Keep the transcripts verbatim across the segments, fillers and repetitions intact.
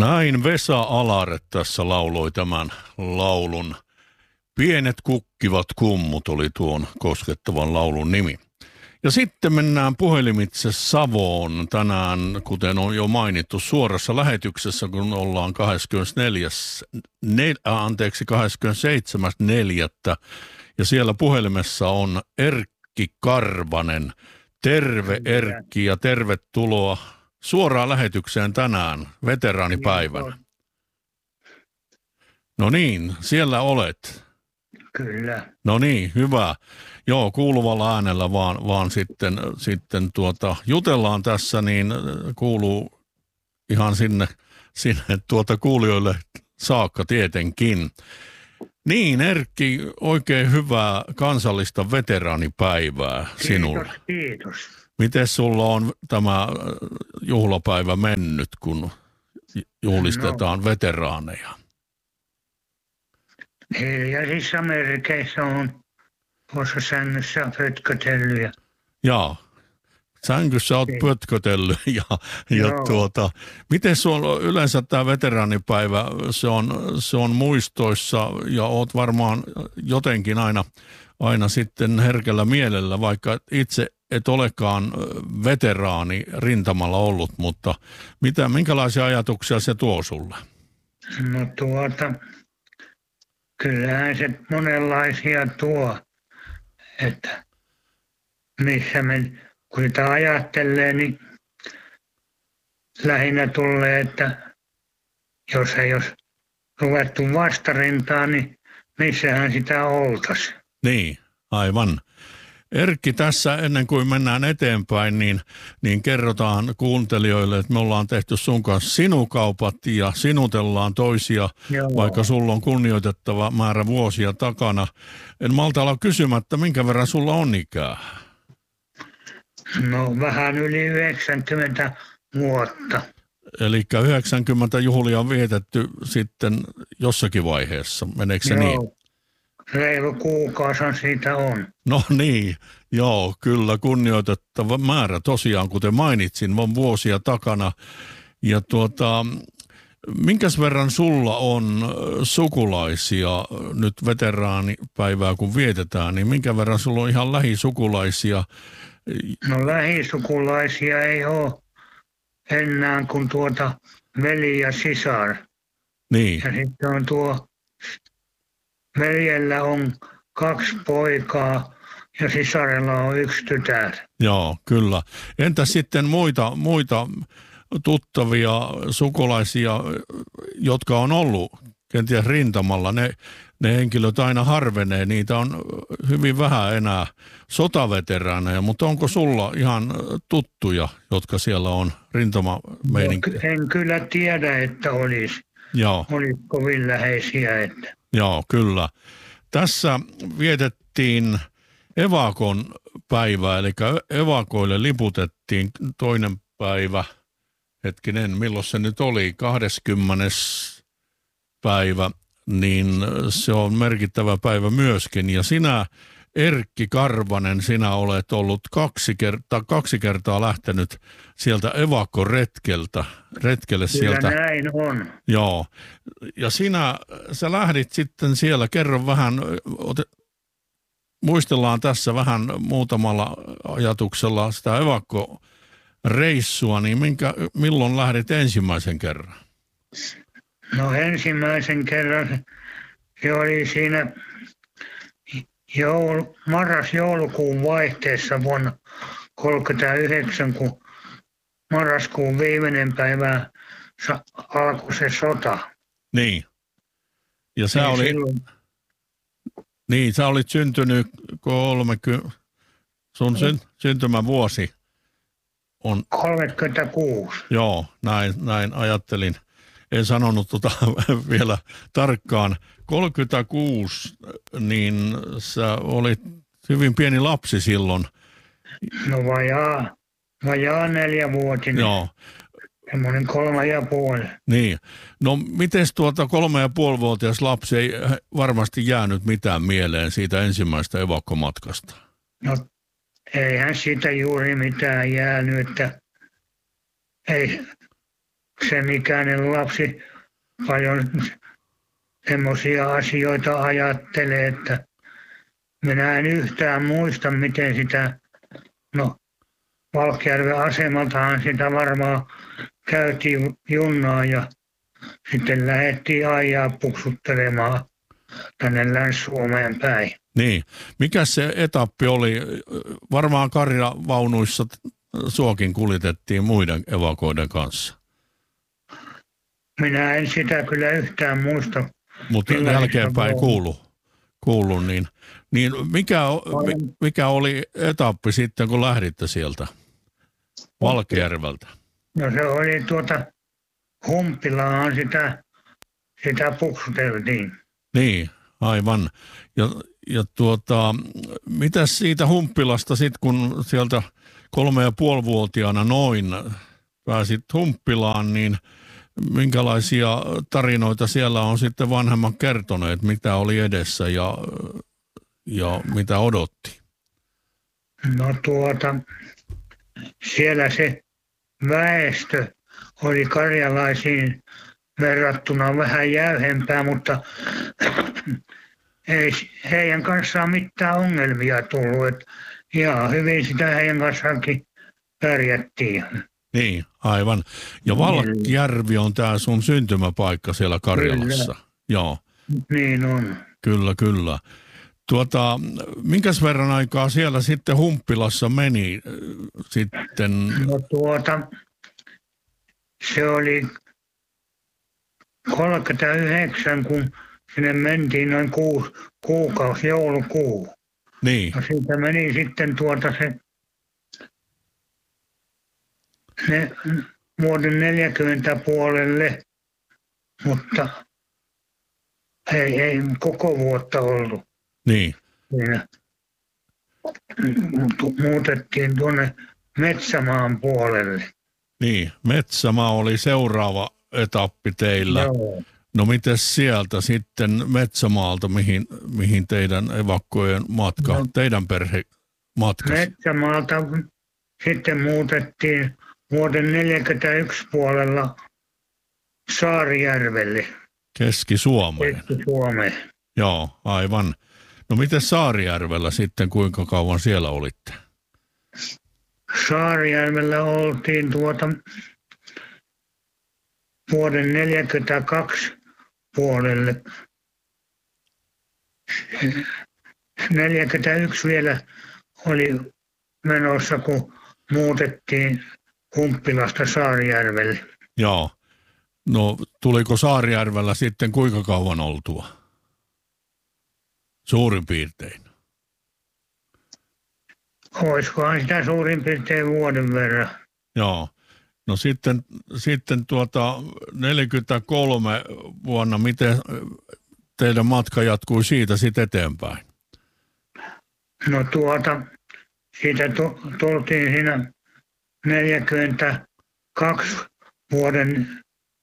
Näin Vesa Alare tässä lauloi tämän laulun. Pienet kukkivat kummut oli tuon koskettavan laulun nimi. Ja sitten mennään puhelimitse Savoon tänään, kuten on jo mainittu, suorassa lähetyksessä, kun ollaan kahdeskymmenesneljäs, nel, anteeksi, kahdeskymmenesseitsemäs neljättä Ja siellä puhelimessa on Erkki Karvanen. Terve Erkki ja tervetuloa suoraan lähetykseen tänään, veteraanipäivänä. No niin, siellä olet. Kyllä. No niin, hyvä. Joo, kuuluvalla äänellä vaan, vaan sitten, sitten tuota, jutellaan tässä, niin kuuluu ihan sinne, sinne tuota kuulijoille saakka tietenkin. Niin, Erkki, oikein hyvää kansallista veteraanipäivää sinulle. Kiitos, kiitos. Miten sulla on tämä juhlapäivä mennyt, kun juhlistetaan no. veteraaneja? Hiljaisissa merkeissä on tuossa sängyssä pötkötellyt. Ja... Jaa, sängyssä olet pötkötellyt. Ja, ja tuota, miten sulla yleensä tämä veteraanipäivä, se on, se on muistoissa ja oot varmaan jotenkin aina, aina sitten herkällä mielellä, vaikka itse et olekaan veteraani rintamalla ollut, mutta mitä, minkälaisia ajatuksia se tuo sulle? No tuota... Kyllähän se monenlaisia tuo, että missä me, kun sitä ajattelee, niin lähinnä tulee, että jos ei olisi ruvettu vastarintaan, niin missähän sitä oltaisiin. Niin, aivan. Erkki, tässä ennen kuin mennään eteenpäin, niin, niin kerrotaan kuuntelijoille, että me ollaan tehty sun kanssa sinukaupat ja sinutellaan toisia, Joo. vaikka sulla on kunnioitettava määrä vuosia takana. En malta olla kysymättä, minkä verran sulla on ikää? No vähän yli yhdeksänkymmentä vuotta. Eli yhdeksänkymmentä juhlia on vietetty sitten jossakin vaiheessa, meneekö se Joo. niin? Reilu kuukausan siitä on. No niin, joo, kyllä kunnioitettava määrä tosiaan, kuten mainitsin, on vuosia takana. Ja tuota, minkäs verran sulla on sukulaisia nyt veteraanipäivää, kun vietetään, niin minkä verran sulla on ihan lähisukulaisia? No lähisukulaisia ei ole enää kuin tuota veli ja sisar. Niin. Ja sitten on tuo... Veljellä on kaksi poikaa ja sisarella on yksi tytär. Joo, kyllä. Entä sitten muita, muita tuttavia sukulaisia, jotka on ollut kenties rintamalla? Ne, ne henkilöt aina harvenee, niitä on hyvin vähän enää sotaveteraaneja, mutta onko sulla ihan tuttuja, jotka siellä on rintamameininki? No, en kyllä tiedä, että olisi, Joo. olisi kovin läheisiä, että... Joo, kyllä. Tässä vietettiin evakon päivää, eli evakoille liputettiin toinen päivä, hetkinen, milloin se nyt oli, kahdeskymmenes päivä, niin se on merkittävä päivä myöskin. Ja sinä, Erkki Karvanen, sinä olet ollut kaksi kertaa, kaksi kertaa lähtenyt sieltä evakkoretkeltä, retkelle Kyllä sieltä. näin on. Joo, ja sinä, sä lähdit sitten siellä, kerro vähän, ote, muistellaan tässä vähän muutamalla ajatuksella sitä evakkoreissua, niin minkä, milloin lähdit ensimmäisen kerran? No ensimmäisen kerran se oli siinä joulu, marras-joulukuun vaihteessa vuonna kolmekymmentäyhdeksän, kun marraskuun viimeinen päivä alkoi se sota. Niin. Ja sä, niin oli, silloin... niin, sä olit syntynyt kolmekymmentä, sun syn, syntymävuosi on... kolmekymmentäkuusi. Joo, näin, näin ajattelin. En sanonut tota vielä tarkkaan. kolmekymmentäkuusi, niin sä olit hyvin pieni lapsi silloin. No vajaa, vajaa neljävuotinen. Joo. Semmoinen kolme ja puoli. Niin. No mites tuota kolme ja puolivuotias lapsi ei varmasti jäänyt mitään mieleen siitä ensimmäistä evakkomatkasta? No eihän siitä juuri mitään jäänyt, että ei sen ikäinen lapsi paljon semmoisia asioita ajattelee, että minä en yhtään muista, miten sitä, no Valkjärven asemaltahan sitä varmaan käytiin junnaa ja sitten lähdettiin ajaa puksuttelemaan tänne Länsi-Suomeen päin. Niin. Mikä se etappi oli? Varmaan karjavaunuissa suokin kuljetettiin muiden evakoiden kanssa. Minä en sitä kyllä yhtään muista. Mutta jälkeenpäin kuulu, kuulu niin, niin mikä, mikä oli etappi sitten, kun lähditte sieltä Valkjärveltä? No se oli tuota, Humppilaan sitä, sitä puksuteltiin. Niin, aivan. Ja, ja tuota, mitäs siitä Humppilasta sitten, kun sieltä kolme ja puolivuotiaana noin pääsit Humppilaan, niin minkälaisia tarinoita siellä on sitten vanhemmat kertoneet, mitä oli edessä ja, ja mitä odotti? No tuota, siellä se väestö oli karjalaisiin verrattuna vähän jäyhempää, mutta ei heidän kanssaan mitään ongelmia tullut. Että ihan hyvin sitä heidän kanssaankin pärjättiin. Niin, aivan. Ja Valkjärvi on tämä sun syntymäpaikka siellä Karjalassa. Kyllä. Joo. Niin on. Kyllä, kyllä. Tuota, minkäs verran aikaa siellä sitten Humppilassa meni sitten? No tuota, se oli kolmekymmentäyhdeksän, kun sinne mentiin noin kuusi, kuukausi, joulukuu. Niin. Ja siitä meni sitten tuota se ne vuoden neljäkymmentä puolelle, mutta ei, ei koko vuotta ollut. Niin. Siinä muutettiin tuonne Metsämaan puolelle. Niin, Metsämaa oli seuraava etappi teillä. Joo. No miten sieltä sitten Metsämaalta, mihin, mihin teidän evakkojen matka, no, teidän perhe matkasi? Metsämaalta sitten muutettiin vuoden neljäkymmentäyksi puolella Saarijärvelle. Keski-Suomeen. Keski-Suomeen. Joo, aivan. No miten Saarijärvellä sitten, kuinka kauan siellä olitte? Saarijärvellä oltiin tuota vuoden neljäkymmentäkaksi puolelle. neljäkymmentäyksi vielä oli menossa, kun muutettiin Humppilasta Saarijärvelle. Joo. No tuliko Saarijärvellä sitten kuinka kauan oltua? Suurin piirtein. Olisikohan sitä suurin piirtein vuoden verran. Joo. No sitten, sitten tuota neljäkymmentäkolme vuonna, miten teidän matka jatkui siitä sitten eteenpäin? No tuota, siitä tultiin siinä neljäkymmentäkaksi vuoden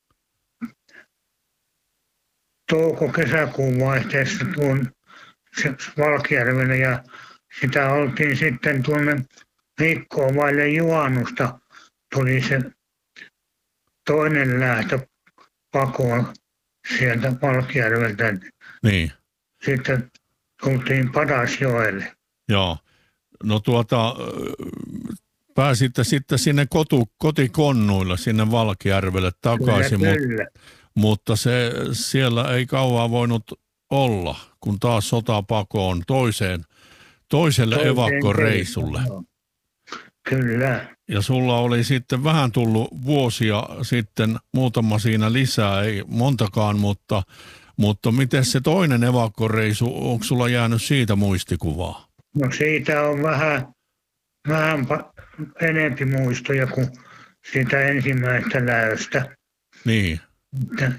touko-kesäkuun vaihteessa tuon Valkjärvelle ja sitä oltiin sitten tuonne viikkoon vaille juhannusta tuli se toinen lähtö pakoon sieltä Valkjärveltä. Niin. Sitten tultiin Padasjoelle. Joo. No tuota, pääsitte sitten sinne kotu, kotikonnuilla sinne Valkjärvelle takaisin, Kyllä, mut, kyllä. mutta se siellä ei kauan voinut olla, kun taas sota pakoon toiseen, toiselle Toiseen evakkoreissulle. kertaan. Kyllä. Ja sulla oli sitten vähän tullut vuosia sitten, muutama siinä lisää, ei montakaan, mutta, mutta miten se toinen evakkoreisu, onko sulla jäänyt siitä muistikuvaa? No siitä on vähän, vähän pa- enempi muistoja kuin siitä ensimmäistä läöstä. Niin. Että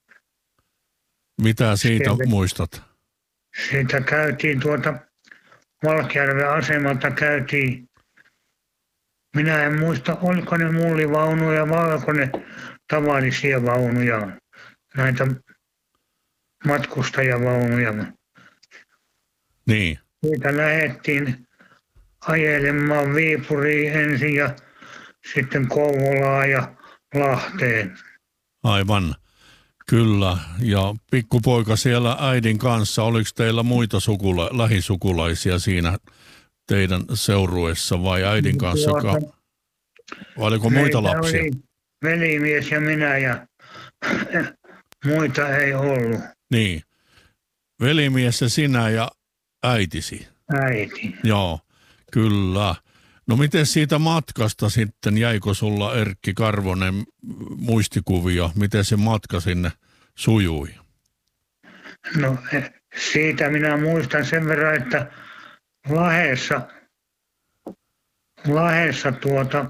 Mitä siitä Sieltä- muistat? siitä käytiin tuota Valkjärven asemalta käytiin. Minä en muista, oliko ne mullivaunuja vai oliko ne tavallisia vaunuja, näitä matkustajavaunuja. Niin. Siitä lähdettiin ajelemaan Viipuriin ensin ja sitten Kouvolaan ja Lahteen. Aivan, kyllä. Ja pikkupoika siellä äidin kanssa, oliko teillä muita sukula, lähisukulaisia siinä teidän seurueessa vai äidin kanssa? Tuota, vai oliko muita meitä lapsia? oli velimies ja minä ja muita ei ollut. Niin, velimies ja sinä ja äitisi. Äiti. Joo, kyllä. No miten siitä matkasta sitten, jäikö sulla Erkki Karvonen muistikuvia, miten se matka sinne sujui? No siitä minä muistan sen verran, että Lahdessa, Lahdessa tuota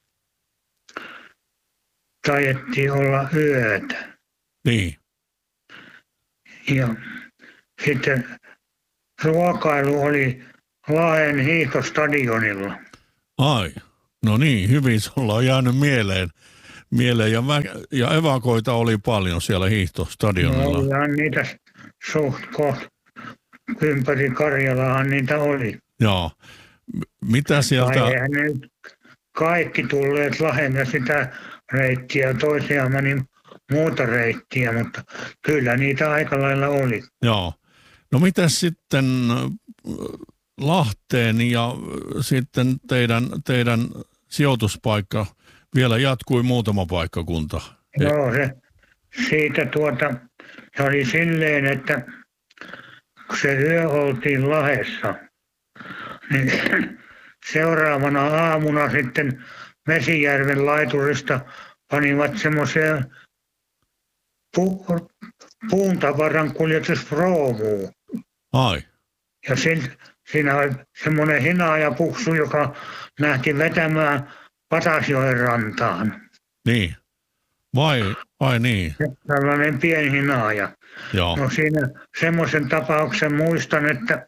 taidettiin olla yötä. Niin. Ja sitten ruokailu oli Lahden hiihtostadionilla. Ai, no niin, hyvin sulla on jäänyt mieleen. mieleen ja, vä- ja evakoita oli paljon siellä hiihtostadionilla. No, ja niitä suht koht ympäri Karjalaahan niitä oli. Joo. M- Mitä sieltä... Tai eihän ne nyt kaikki tulleet Lahden sitä reittiä, toisia meni muuta reittiä, mutta kyllä niitä aika lailla oli. Joo. No mitä sitten Lahteen ja sitten teidän, teidän sijoituspaikka vielä jatkui muutama paikkakunta? Joo, se, siitä tuota, se oli silleen, että kun se yö oltiin Lahdessa, niin seuraavana aamuna sitten Mesijärven laiturista panivat semmoiseen pu, puun tavaran kuljetusproomuun. Ai. Ja sin, siinä oli semmoinen hinaajapuksu, joka lähti vetämään Patasjoen rantaan. Niin. Vai, vai niin? Tällainen pieni hinaaja. Joo. No siinä semmoisen tapauksen muistan, että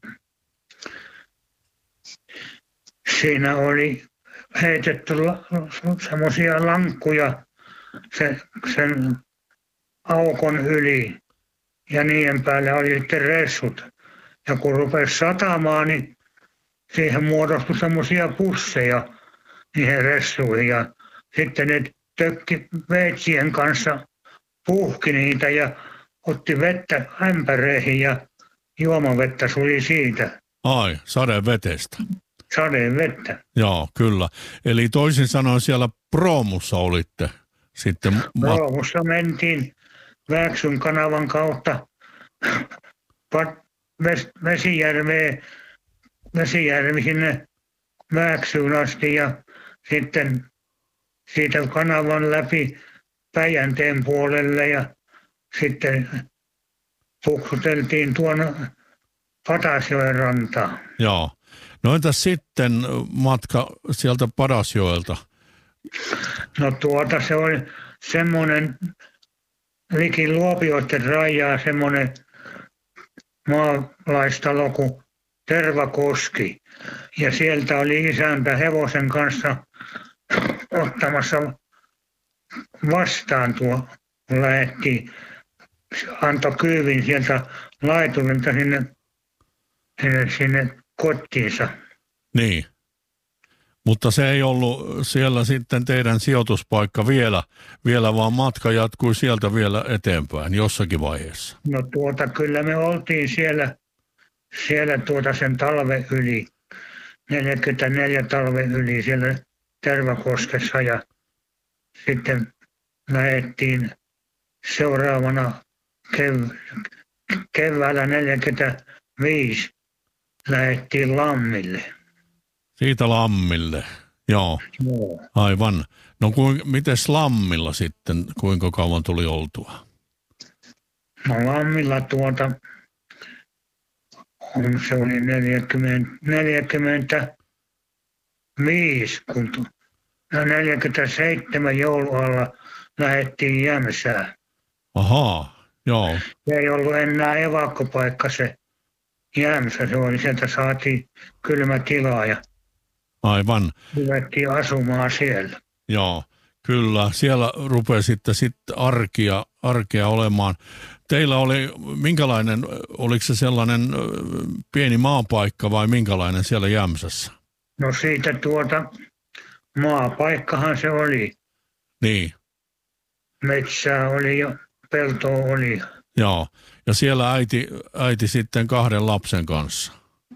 siinä oli heitetty la, semmoisia lankkuja sen, sen aukon yli ja niiden päälle oli sitten ressut. Ja kun rupesi satamaan, niin siihen muodostui semmoisia pusseja niihin ressuihin ja sitten ne tökki veitsien kanssa, puhki niitä ja otti vettä ämpäreihin ja juomavettä suli siitä. Ai, sadevetestä. Sadeen vettä. Joo, kyllä. Eli toisin sanoen siellä proomussa olitte sitten. Proomussa mentiin Vääksyn kanavan kautta Vesijärveen, Vesijärvi sinne Vääksyyn asti ja sitten siitä kanavan läpi Päijänteen puolelle ja sitten puksuteltiin tuonne Patasjoen rantaan. Joo. No entäs sitten matka sieltä Padasjoelta? No tuota se oli semmoinen liki Luopioiden rajaa semmoinen maalaistalo kuin Tervakoski. Ja sieltä oli isäntä hevosen kanssa ottamassa vastaan tuo, kun lähdettiin, antoi kyydin sieltä laiturilta sinne, sinne, sinne kotiinsa. Niin. Mutta se ei ollut siellä sitten teidän sijoituspaikka vielä, vielä vaan matka jatkui sieltä vielä eteenpäin jossakin vaiheessa. No tuota, kyllä me oltiin siellä, siellä tuota sen talven yli, neljäkymmentäneljä talven yli siellä Tervakoskessa ja sitten lähdettiin seuraavana kev- keväällä neljäkymmentäviisi lähdettiin Lammille. Siitä Lammille, joo, Joo. aivan. No kuin, mites Lammilla sitten, kuinka kauan tuli oltua? No Lammilla tuota, on, se oli neljäkymmentä, neljäkymmentäviisi, kun tu, no neljäkymmentäseitsemän joulualla lähdettiin Jämsään. Ahaa, joo, Se ei ollut enää evakkopaikka se Jämsä, se oli, sieltä saatiin kylmä tila ja aivan. ruvettiin asumaan siellä. Joo, kyllä. Siellä rupesitte sitten arkia, arkea olemaan. Teillä oli, minkälainen, oliko se sellainen ö, pieni maapaikka vai minkälainen siellä Jämsässä? No siitä tuota, maapaikkahan se oli. Niin. metsää oli ja peltoa oli. Joo, ja siellä äiti, äiti sitten kahden lapsen kanssa.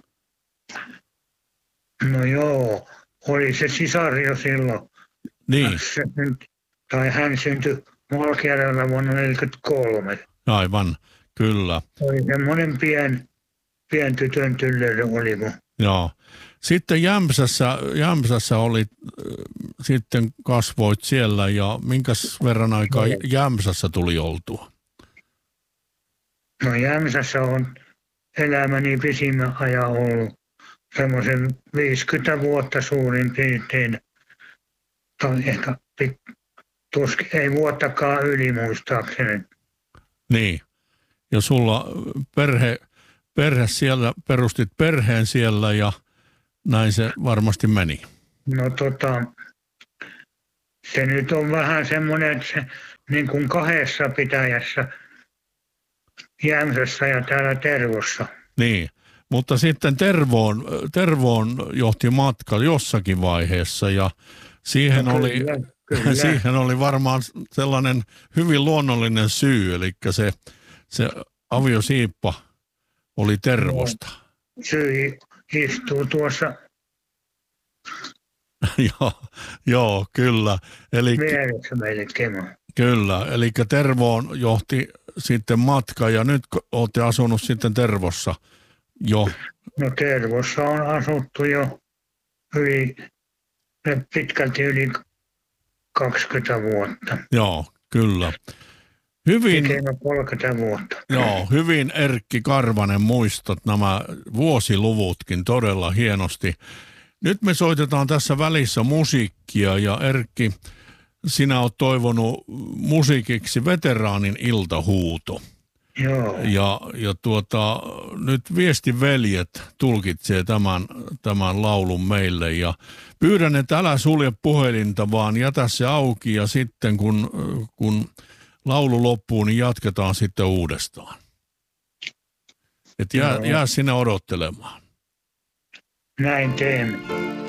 No joo, oli se sisar jo silloin. Niin, Se, tai hän syntyi Valkearadalla vuonna tuhatyhdeksänsataaneljäkymmentäkolme. aivan, kyllä. Oli semmoinen pien, pien tytön tyllerö oli mun. Joo. Sitten Jämsässä, Jämsässä oli, sitten kasvoit siellä ja minkäs verran aikaa Joo. Jämsässä tuli oltua? No Jämsässä on elämäni pisimmän ajan ollut semmoisen viisikymmentä vuotta suurin piirtein. Tai ehkä pit- tuskin, ei vuottakaan yli muistaakseni. Niin. Ja sulla perhe, perhe siellä, perustit perheen siellä ja näin se varmasti meni. No tota, se nyt on vähän semmoinen, että se niin kuin kahdessa pitäjässä, Jämsässä ja täällä Tervossa. Niin. Mutta sitten Tervoon, Tervoon johti matka jossakin vaiheessa ja siihen, No oli, kyllä, kyllä. siihen oli varmaan sellainen hyvin luonnollinen syy, eli se, se aviosiippa oli Tervosta. Syy istuu tuossa joo, joo, kyllä. Eli, vieressä meille Kema. kyllä, eli Tervoon johti sitten matka ja nyt olette asunut sitten Tervossa jo. No Tervossa on asuttu jo yli, pitkälti yli kaksikymmentä vuotta. Joo, kyllä. Hyvin, Tekemä kolmekymmentä vuotta. joo, hyvin Erkki Karvanen muistat nämä vuosiluvutkin todella hienosti. Nyt me soitetaan tässä välissä musiikkia ja Erkki, sinä olet toivonut musiikiksi Veteraanin iltahuuto. Joo. Ja, ja tuota, nyt Viestiveljet tulkitsee tämän, tämän laulun meille ja pyydän, että älä sulje puhelinta, vaan jätä se auki ja sitten kun, kun laulu loppuu, niin jatketaan sitten uudestaan. Et jää, Joo. jää sinne odottelemaan. Näin teemme.